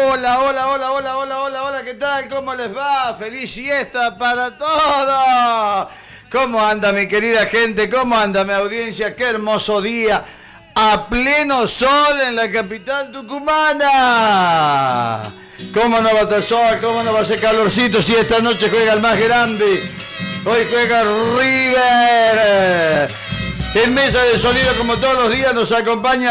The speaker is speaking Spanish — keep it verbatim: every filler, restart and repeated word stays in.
Hola, hola, hola, hola, hola, hola, hola, ¿qué tal? ¿Cómo les va? ¡Feliz siesta para todos! ¿Cómo anda mi querida gente? ¿Cómo anda mi audiencia? ¡Qué hermoso día! A pleno sol en la capital tucumana. ¿Cómo no va a estar sol? ¿Cómo no va a ser calorcito si esta noche juega el más grande? Hoy juega River. En mesa de sonido, como todos los días, nos acompaña